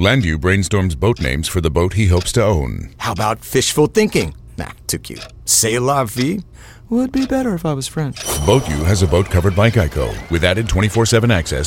Landu brainstorms boat names for the boat he hopes to own. How about fishful thinking? Nah, too cute. C'est la vie? Would be better if I was French. BoatU has a boat covered by Geico with added 24/7 access